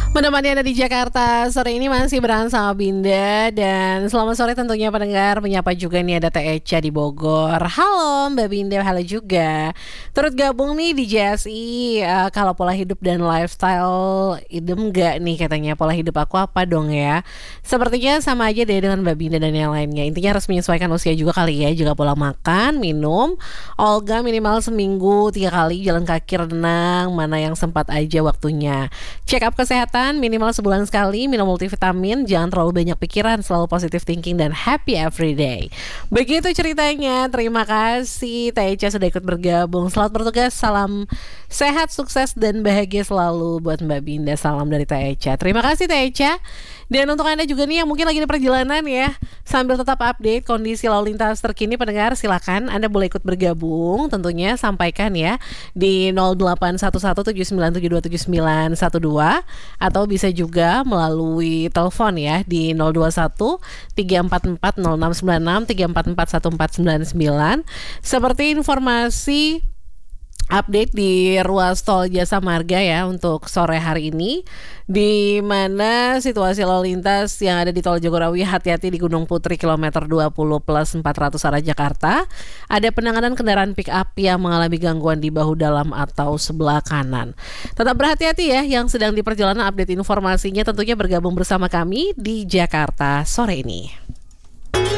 Menemani Anda di Jakarta sore ini masih bareng sama Binda. Dan selamat sore tentunya pendengar. Menyapa juga nih ada Teh Echa di Bogor. Halo Mbak Binda, halo juga. Turut gabung nih di JSI. Kalau pola hidup dan lifestyle idem gak nih katanya. Pola hidup aku apa dong ya? Sepertinya sama aja deh dengan Mbak Binda dan yang lainnya. Intinya harus menyesuaikan usia juga kali ya. Juga pola makan, minum. Olga minimal seminggu 3 kali jalan kaki, renang. Mana yang sempat aja waktunya. Check up kesehatan minimal sebulan sekali, minum multivitamin, jangan terlalu banyak pikiran, selalu positive thinking dan happy every day. Begitu ceritanya. Terima kasih Teh Echa sudah ikut bergabung. Selamat bertugas, salam sehat, sukses dan bahagia selalu buat Mbak Binda. Salam dari Teh Echa. Terima kasih Teh Echa. Dan untuk Anda juga nih yang mungkin lagi di perjalanan ya, sambil tetap update kondisi lalu lintas terkini pendengar, silakan Anda boleh ikut bergabung. Tentunya sampaikan ya di 081179727912 atau bisa juga melalui telepon ya di 021 344 0696 344 1499. Seperti informasi update di ruas tol Jasa Marga ya untuk sore hari ini, di mana situasi lalu lintas yang ada di tol Jagorawi, hati-hati di Gunung Putri kilometer 20 plus 400 arah Jakarta. Ada penanganan kendaraan pick up yang mengalami gangguan di bahu dalam atau sebelah kanan. Tetap berhati-hati ya yang sedang di perjalanan. Update informasinya tentunya bergabung bersama kami di Jakarta sore ini.